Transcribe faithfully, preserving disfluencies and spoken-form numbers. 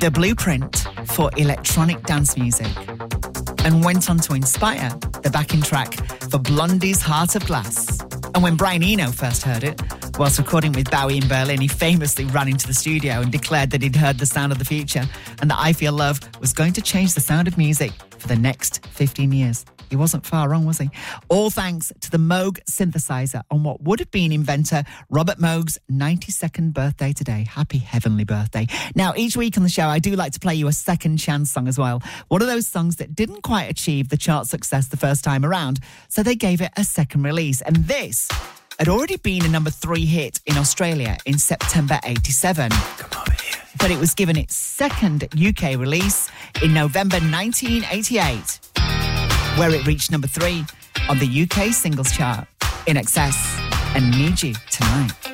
the blueprint for electronic dance music, and went on to inspire the backing track for Blondie's Heart of Glass. And when Brian Eno first heard it, whilst recording with Bowie in Berlin, he famously ran into the studio and declared that he'd heard the sound of the future and that I Feel Love was going to change the sound of music for the next fifteen years. He wasn't far wrong, was he? All thanks to the Moog synthesizer on what would have been inventor Robert Moog's ninety-second birthday today. Happy heavenly birthday. Now, each week on the show, I do like to play you a second chance song as well. One of those songs that didn't quite achieve the chart success the first time around, so they gave it a second release. And this had already been a number three hit in Australia in September eighty-seven. Come over here. But it was given its second U K release in November nineteen eighty-eight, where it reached number three on the U K singles chart, In Excess and Need You Tonight.